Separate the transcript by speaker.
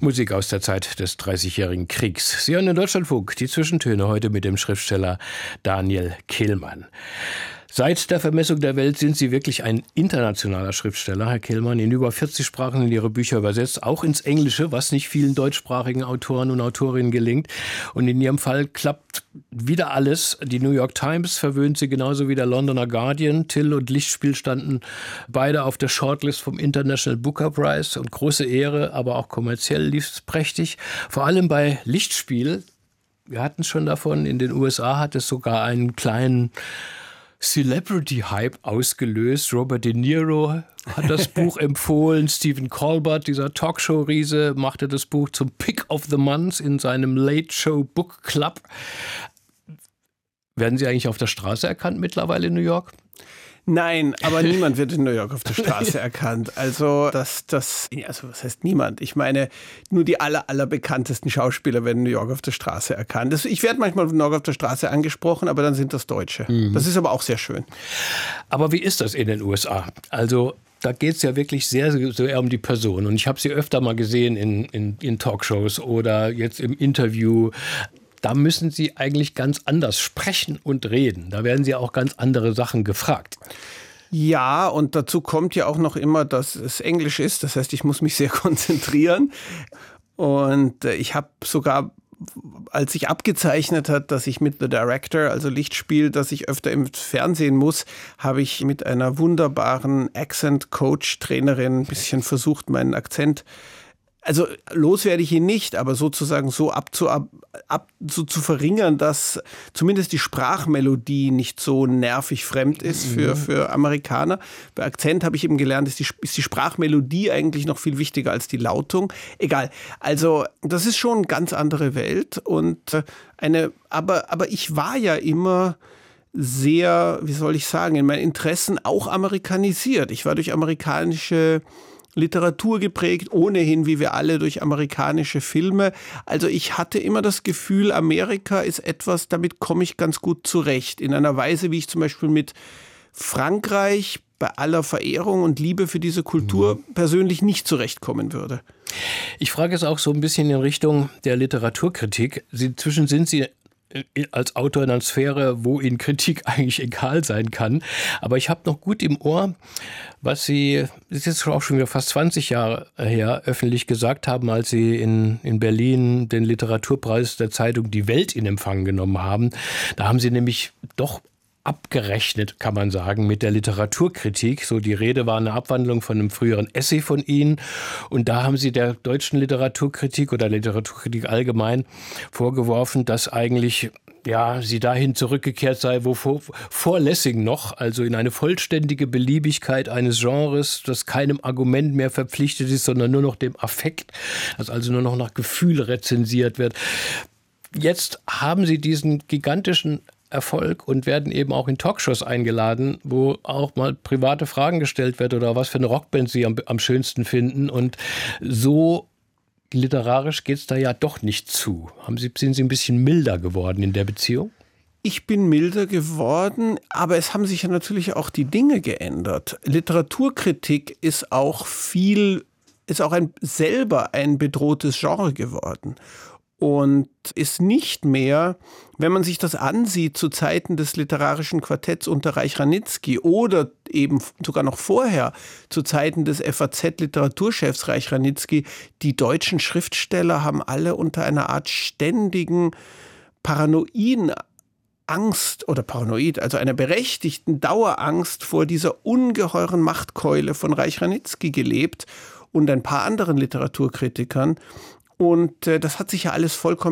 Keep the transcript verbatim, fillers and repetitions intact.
Speaker 1: Musik aus der Zeit des Dreißigjährigen Kriegs. Sie hören in Deutschlandfunk die Zwischentöne heute mit dem Schriftsteller Daniel Kehlmann. Seit der Vermessung der Welt sind Sie wirklich ein internationaler Schriftsteller, Herr Kehlmann, in über vierzig Sprachen in Ihre Bücher übersetzt, auch ins Englische, was nicht vielen deutschsprachigen Autoren und Autorinnen gelingt. Und in Ihrem Fall klappt wieder alles. Die New York Times verwöhnt Sie genauso wie der Londoner Guardian. Till und Lichtspiel standen beide auf der Shortlist vom International Booker Prize und große Ehre, aber auch kommerziell lief es prächtig. Vor allem bei Lichtspiel, wir hatten es schon davon, in den U S A hat es sogar einen kleinen Celebrity-Hype ausgelöst. Robert De Niro hat das Buch empfohlen. Stephen Colbert, dieser Talkshow-Riese, machte das Buch zum Pick of the Month in seinem Late Show Book Club. Werden Sie eigentlich auf der Straße erkannt mittlerweile in New York?
Speaker 2: Nein, aber niemand wird in New York auf der Straße erkannt. Also das, das, also was heißt niemand? Ich meine, nur die aller, allerbekanntesten Schauspieler werden in New York auf der Straße erkannt. Das, ich werde manchmal in New York auf der Straße angesprochen, aber dann sind das Deutsche. Mhm. Das ist aber auch sehr schön.
Speaker 1: Aber wie ist das in den U S A? Also da geht es ja wirklich sehr, sehr um die Person. Und ich habe sie öfter mal gesehen in, in, in Talkshows oder jetzt im Interview. Da müssen Sie eigentlich ganz anders sprechen und reden. Da werden Sie auch ganz andere Sachen gefragt.
Speaker 2: Ja, und dazu kommt ja auch noch immer, dass es Englisch ist. Das heißt, ich muss mich sehr konzentrieren. Und ich habe sogar, als sich abgezeichnet hat, dass ich mit The Director, also Lichtspiel, dass ich öfter im Fernsehen muss, habe ich mit einer wunderbaren Accent-Coach-Trainerin ein bisschen versucht, meinen Akzent Also los werde ich ihn nicht, aber sozusagen so, abzu, ab, ab, so zu verringern, dass zumindest die Sprachmelodie nicht so nervig fremd ist für, für Amerikaner. Bei Akzent habe ich eben gelernt, ist die, ist die Sprachmelodie eigentlich noch viel wichtiger als die Lautung. Egal, also das ist schon eine ganz andere Welt. Und eine, aber, aber ich war ja immer sehr, wie soll ich sagen, in meinen Interessen auch amerikanisiert. Ich war durch amerikanische Literatur geprägt, ohnehin wie wir alle durch amerikanische Filme. Also ich hatte immer das Gefühl, Amerika ist etwas, damit komme ich ganz gut zurecht. In einer Weise, wie ich zum Beispiel mit Frankreich bei aller Verehrung und Liebe für diese Kultur mhm. persönlich nicht zurechtkommen würde.
Speaker 1: Ich frage es auch so ein bisschen in Richtung der Literaturkritik. Sie, inzwischen sind Sie als Autor in einer Sphäre, wo Ihnen Kritik eigentlich egal sein kann. Aber ich habe noch gut im Ohr, was Sie, das ist jetzt auch schon wieder fast zwanzig Jahre her, öffentlich gesagt haben, als Sie in, in Berlin den Literaturpreis der Zeitung Die Welt in Empfang genommen haben. Da haben Sie nämlich doch abgerechnet, kann man sagen, mit der Literaturkritik. So, die Rede war eine Abwandlung von einem früheren Essay von Ihnen. Und da haben Sie der deutschen Literaturkritik oder Literaturkritik allgemein vorgeworfen, dass eigentlich ja, sie dahin zurückgekehrt sei, wo vor, vor Lessing noch, also in eine vollständige Beliebigkeit eines Genres, das keinem Argument mehr verpflichtet ist, sondern nur noch dem Affekt, das also nur noch nach Gefühl rezensiert wird. Jetzt haben Sie diesen gigantischen Erfolg und werden eben auch in Talkshows eingeladen, wo auch mal private Fragen gestellt werden oder was für eine Rockband Sie am, am schönsten finden. Und so literarisch geht es da ja doch nicht zu. Haben Sie, sind Sie ein bisschen milder geworden in der Beziehung?
Speaker 2: Ich bin milder geworden, aber es haben sich ja natürlich auch die Dinge geändert. Literaturkritik ist auch viel, ist auch ein, selber ein bedrohtes Genre geworden. Und ist nicht mehr, wenn man sich das ansieht, zu Zeiten des literarischen Quartetts unter Reich Ranitzky oder eben sogar noch vorher, zu Zeiten des F A Z-Literaturchefs Reich Ranitzky, die deutschen Schriftsteller haben alle unter einer Art ständigen paranoiden Angst oder paranoid, also einer berechtigten Dauerangst vor dieser ungeheuren Machtkeule von Reich Ranitzky gelebt und ein paar anderen Literaturkritikern. Und äh, das hat sich ja alles vollkommen